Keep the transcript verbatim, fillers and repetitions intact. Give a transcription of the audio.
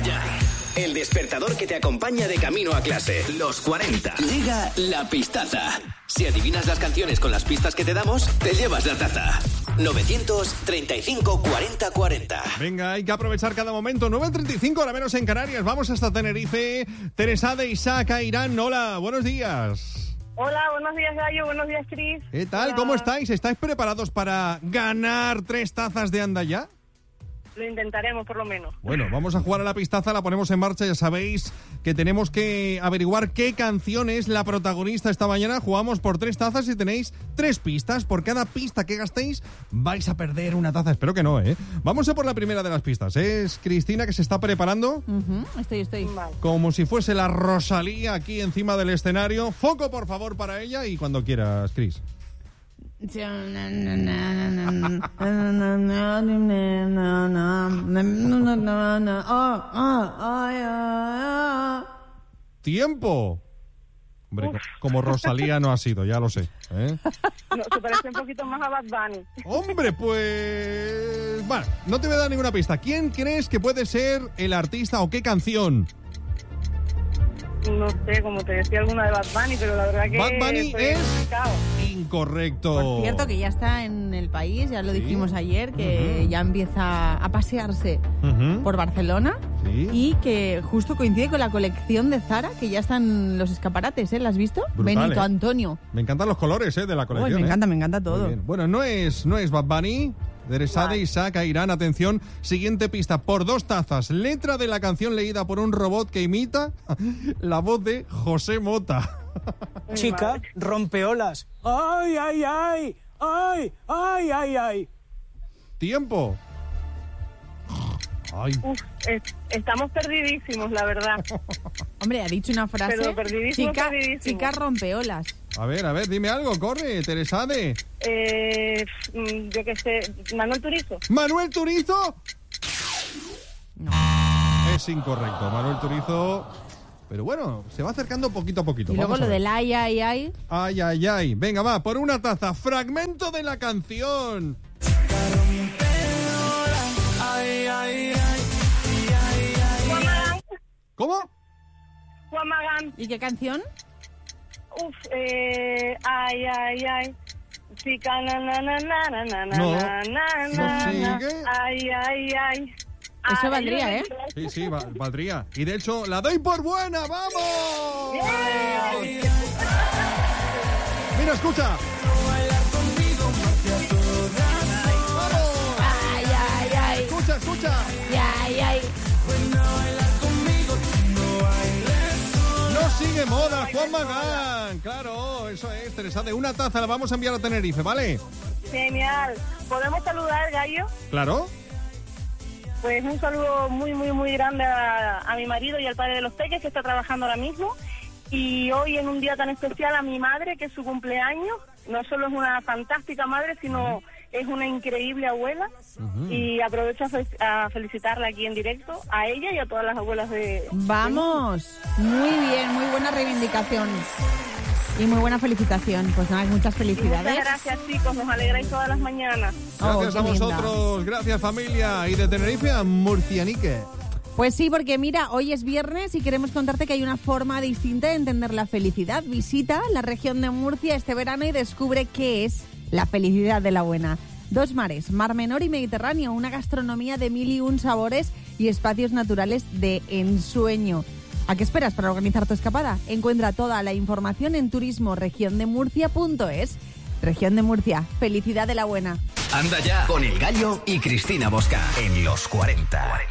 Ya. El despertador que te acompaña de camino a clase. Los cuarenta. Llega la pistaza. Si adivinas las canciones con las pistas que te damos, te llevas la taza. novecientos treinta y cinco cuarenta cuarenta. Venga, hay que aprovechar cada momento. nueve treinta y cinco, ahora menos en Canarias. Vamos hasta Tenerife. Teresa de Isaac, Irán. Hola, buenos días. Hola, buenos días, Gallo. Buenos días, Cris. ¿Qué tal? Hola. ¿Cómo estáis? ¿Estáis preparados para ganar tres tazas de Anda Ya? Lo intentaremos, por lo menos. Bueno, vamos a jugar a la pistaza, la ponemos en marcha. Ya sabéis que tenemos que averiguar qué canción es la protagonista esta mañana. Jugamos por tres tazas y tenéis tres pistas. Por cada pista que gastéis vais a perder una taza. Espero que no, ¿eh? Vamos a por la primera de las pistas. Es Cristina, que se está preparando. Uh-huh. Estoy, estoy. Vale. Como si fuese la Rosalía aquí encima del escenario. Foco, por favor, para ella y cuando quieras, Cris. ¡Tiempo! Hombre, Uf. como Rosalía no ha sido, ya lo sé, ¿eh? No, se parece un poquito más a Bad Bunny. Hombre, pues... Bueno, no te voy a dar ninguna pista. ¿Quién crees que puede ser el artista o qué canción? No sé, como te decía, alguna de Bad Bunny, pero la verdad que... Bad Bunny estoy es- complicado. Incorrecto. Por cierto, que ya está en el país, ya lo Sí. dijimos ayer, que Ujú. ya empieza a pasearse Ujú. por Barcelona Sí. y que justo coincide con la colección de Zara, que ya están los escaparates, ¿eh? ¿La has visto? Brutal, Benito ¿eh? Antonio. Me encantan los colores, ¿eh? De la Uy, colección. me ¿eh? encanta, me encanta Muy todo. bien. Bueno, no es, no es Bad Bunny. Teresa de Vale. Isaac, Irán, atención. Siguiente pista, por dos tazas. Letra de la canción leída por un robot que imita la voz de José Mota. Chica, Vale. rompeolas. ¡Ay, ay, ay! ¡Ay, ay, ay, ay! Tiempo. Ay, Uf, es- estamos perdidísimos, la verdad. Hombre, ha dicho una frase. Pero perdidísimo, chica, perdidísimo. chica rompeolas. a ver, a ver, dime algo, corre, Teresa de... Eh, mm, yo qué sé, Manuel Turizo. ¿Manuel Turizo? No. Es incorrecto, Manuel Turizo... Pero bueno, se va acercando poquito a poquito. Y luego Vamos a lo ver. del ay, ay, ay. Ay, ay, ay. Venga, va, por una taza. Fragmento de la canción. Juan Magán. ¿Cómo? Juan Magán. ¿Y qué canción? Uf, eh, ay, ay, ay. Chica, na, na, na, na, na, na, No, na, na, no na, sigue. Ay, ay, ay. Eso Ay, valdría, ay, ¿eh? ay. Sí, sí, va- valdría. Y de hecho, la doy por buena. ¡Vamos! Bien. Mira, escucha. ¡Vamos! Ay, ay, ay. Escucha, escucha. Ay, ay. No sigue moda, Juan Magán. Claro, eso es, Teresa. De una taza la vamos a enviar a Tenerife, ¿vale? Genial. ¿Podemos saludar, Gallo? Claro. Pues un saludo muy, muy, muy grande a, a mi marido y al padre de los peques, que está trabajando ahora mismo. Y hoy, en un día tan especial, a mi madre, que es su cumpleaños. No solo es una fantástica madre, sino es una increíble abuela. Ujú. Y aprovecho a, fe- a felicitarla aquí en directo, a ella y a todas las abuelas de... Vamos. Muy bien, muy buena reivindicación. Y muy buena felicitación. Pues nada, muchas Y muchas felicidades. gracias, chicos, nos alegráis todas las mañanas. Oh, Gracias qué a linda. vosotros, gracias familia. Y de Tenerife a Murcianique. Pues sí, porque mira, hoy es viernes y queremos contarte que hay una forma distinta de entender la felicidad. Visita la región de Murcia este verano y descubre qué es la felicidad de la buena. Dos mares, Mar Menor y Mediterráneo, una gastronomía de mil y un sabores y espacios naturales de ensueño. ¿A qué esperas para organizar tu escapada? Encuentra toda la información en turismo región de murcia punto es. Región de Murcia, felicidad de la buena. Anda Ya con El Gallo y Cristina Bosca en Los cuarenta.